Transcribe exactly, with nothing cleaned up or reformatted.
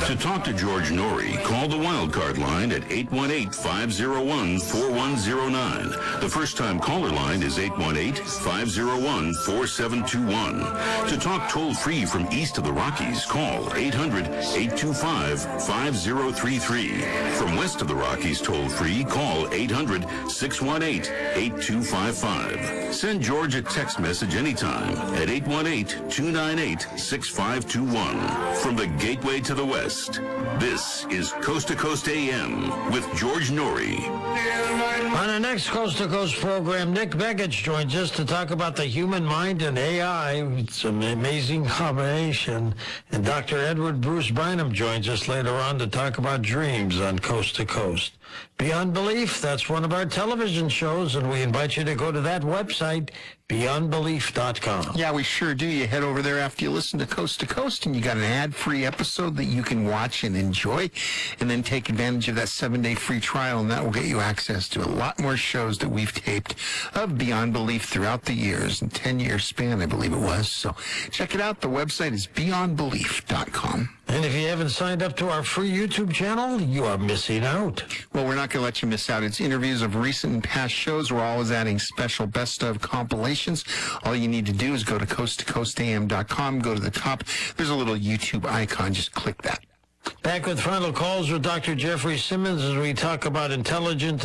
To talk to George Norrie, call the Wildcard line at eight one eight, five oh one, four one oh nine. The first-time caller line is eight one eight, five oh one, four seven two one. To talk toll-free from east of the Rockies, call eight hundred, eight two five, five oh three three. From west of the Rockies toll-free, call eight hundred, six one eight, eight two five five. Send George a text message anytime at eight one eight, two nine eight, six five two one. From the Gateway to the West, this is Coast to Coast A M with George Norrie. On the next Coast to Coast program, Nick Begich joins us to talk about the human mind and A I. It's an amazing combination. And Doctor Edward Bruce Bynum joins us later on to talk about dreams on Coast to Coast. Beyond Belief, that's one of our television shows, and we invite you to go to that website, beyond belief dot com. Yeah, we sure do. You head over there after you listen to Coast to Coast, and you got an ad-free episode that you can watch and enjoy, and then take advantage of that seven-day free trial, and that will get you access to a lot more shows that we've taped of Beyond Belief throughout the years, in ten-year span, I believe it was. So check it out. The website is beyond belief dot com. And if you haven't signed up to our free YouTube channel, you are missing out. Well, we're not going to let you miss out. It's interviews of recent and past shows. We're always adding special best of compilations. All you need to do is go to coast to coast A M dot com, go to the top. There's a little YouTube icon. Just click that. Back with final calls with Doctor Jeffrey Simmons as we talk about intelligent